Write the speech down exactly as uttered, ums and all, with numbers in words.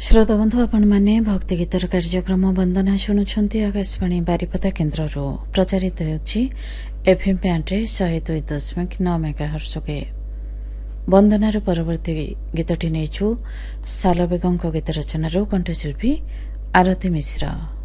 श्रोता बंधु आपण माने भक्ति गीतर कार्यक्रम वंदना शुणुछंती आकाशवाणी बारिपदा केन्द्रରୁ प्रचारित ହେଉଛି एफएम बैंड रे एक सौ दो दशमिक नौ मेगाहर्ट्ज के वंदनार परवर्ती गीतटी नेछु सालबेगଙ୍କ गीत रचनारू कंठशिल्पी आरती मिश्र।